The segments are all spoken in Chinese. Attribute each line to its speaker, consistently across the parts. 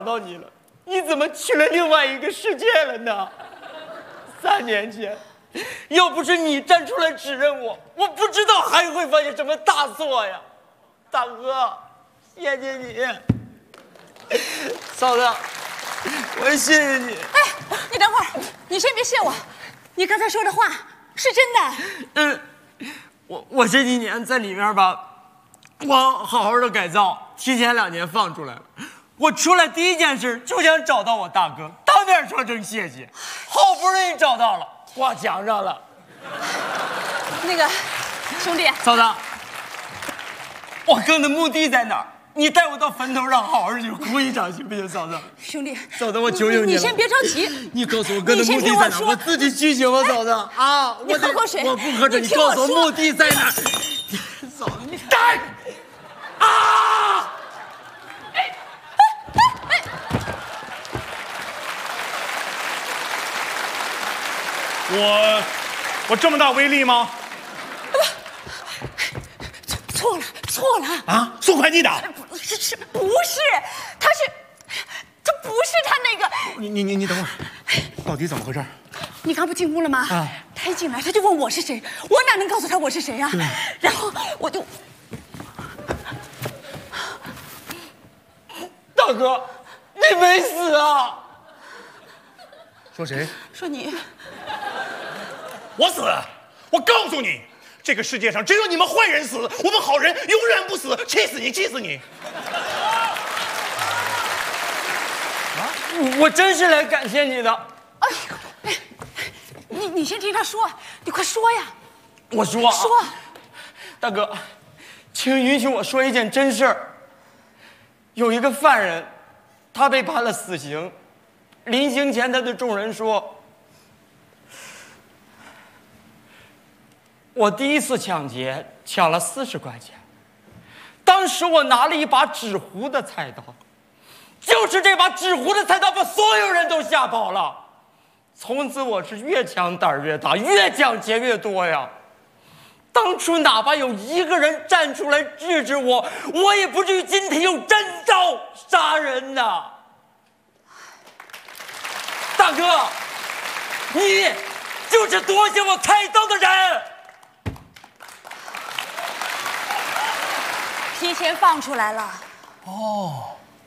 Speaker 1: 到你了，你怎么去了另外一个世界了呢？3年前，要不是你站出来指认我，我不知道还会犯下什么大错呀！大哥，谢谢你，嫂子，我谢谢你。
Speaker 2: 哎，你等会儿，你先别谢我，你刚才说的话是真的。
Speaker 1: 我这几年在里面吧，我好好的改造，提前2年放出来了。我出来第一件事就想找到我大哥，当面说声谢谢。好不容易找到了，挂墙上了。
Speaker 2: 那个兄弟，
Speaker 1: 嫂子，我哥的墓地在哪儿？你带我到坟头上好好去哭一场，行不行，嫂子？
Speaker 2: 兄弟，
Speaker 1: 嫂子，我求求你了，
Speaker 2: 你先别着急。
Speaker 1: 你告诉我哥的墓地在哪儿？我自己去行吗，嫂子？啊，
Speaker 2: 你喝口水。
Speaker 1: 我不喝水，你告诉我墓地在哪儿？嫂子，你站！啊！
Speaker 3: 我这么大威力吗？
Speaker 2: 错了
Speaker 3: 啊！送快递的？
Speaker 2: 不是，他不是他那个。
Speaker 3: 你等会儿，到底怎么回事？
Speaker 2: 你刚不进屋了吗？啊！他一进来他就问我是谁，我哪能告诉他我是谁呀？然后我就，
Speaker 1: 大哥，你没死啊？
Speaker 3: 说谁？
Speaker 2: 说你。
Speaker 3: 我死！我告诉你，这个世界上只有你们坏人死，我们好人永远不死！气死你！气死你！
Speaker 1: 我真是来感谢你的。
Speaker 2: 哎呦，你先听他说，你快说呀！
Speaker 1: 我说啊，
Speaker 2: 说，
Speaker 1: 大哥，请允许我说一件真事儿。有一个犯人，他被判了死刑，临刑前他对众人说：“我第一次抢劫抢了40块钱，当时我拿了一把纸糊的菜刀，就是这把纸糊的菜刀把所有人都吓跑了。从此我是越抢胆儿越大，越抢劫越多呀。当初哪怕有1个人站出来制止我，我也不至于今天用真刀杀人呐。大哥，你就是夺下我菜刀的人。”
Speaker 2: 提前放出来了。
Speaker 3: 哦，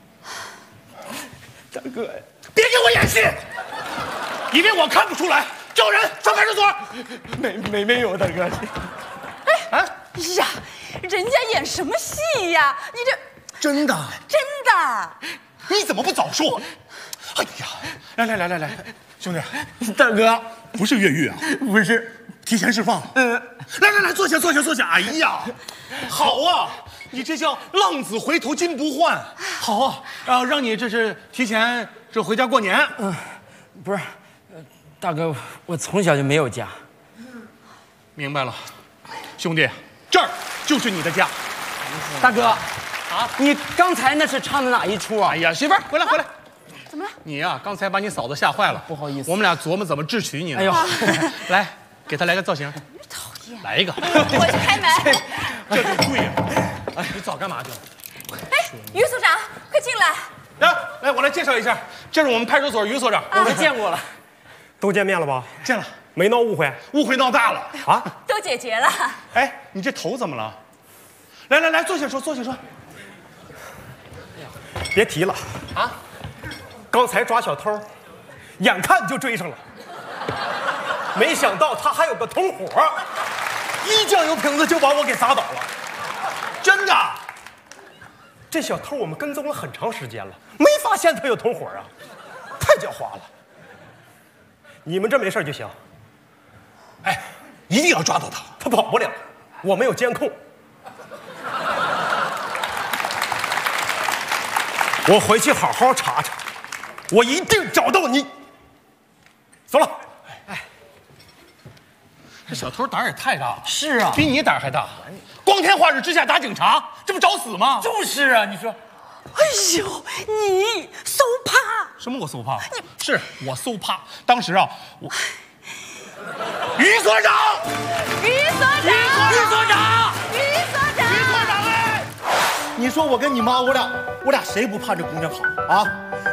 Speaker 1: 大哥，
Speaker 3: 别给我演戏！以为我看不出来？叫人上派出所！
Speaker 1: 没有，大哥。
Speaker 3: 哎
Speaker 2: 呀，人家演什么戏呀？你这
Speaker 3: 真的？
Speaker 2: 真的？
Speaker 3: 你怎么不早说？哎呀，来，兄弟，
Speaker 1: 大哥，
Speaker 3: 不是越狱啊？
Speaker 1: 不是，
Speaker 3: 提前释放。来，坐下。哎呀，好啊！你这叫浪子回头金不换，好啊！让你这是提前回家过年。
Speaker 1: 不是，大哥，我从小就没有家。
Speaker 3: 明白了，兄弟，这儿就是你的家。
Speaker 1: 大哥，啊，你刚才那是唱的哪一出啊？
Speaker 3: 哎呀，媳妇儿，回来。
Speaker 2: 怎么了？
Speaker 3: 你呀，刚才把你嫂子吓坏了，
Speaker 1: 不好意思，
Speaker 3: 我们俩琢磨怎么智取你呢。
Speaker 1: 哎呦，
Speaker 3: 来，给她来个造型。
Speaker 2: 讨厌，
Speaker 3: 来一个。
Speaker 2: 我去开门。
Speaker 3: 这就对呀。哎，你早干嘛去了？
Speaker 2: 哎，于所长，快进来。
Speaker 3: 来，我来介绍一下，这是我们派出所于所长，
Speaker 1: 我们见过了，
Speaker 4: 都见面了吧？
Speaker 3: 见了，
Speaker 4: 没闹误会？
Speaker 3: 误会闹大了
Speaker 4: 啊！
Speaker 2: 都解决了。
Speaker 3: 哎，你这头怎么了？来，坐下说。
Speaker 4: 别提了啊！刚才抓小偷，眼看就追上了，没想到他还有个同伙，一酱油瓶子就把我给砸倒了。
Speaker 3: 真的？
Speaker 4: 这小偷我们跟踪了很长时间了，没发现他有同伙啊，太狡猾了。你们这没事就行。
Speaker 3: 哎，一定要抓到他，
Speaker 4: 他跑不了，我们有监控。我回去好好查查，我一定找到你。走了。
Speaker 3: 哎，这小偷胆儿也太大了。
Speaker 1: 是啊，
Speaker 3: 比你胆儿还大。光天化日之下打警察，这不找死吗？
Speaker 1: 就是啊，你说。
Speaker 2: 哎呦，你搜怕？
Speaker 3: 什么我搜怕？是我搜怕。当时啊，我于所长，
Speaker 4: 你说我跟你妈，我俩谁不怕这姑娘好啊？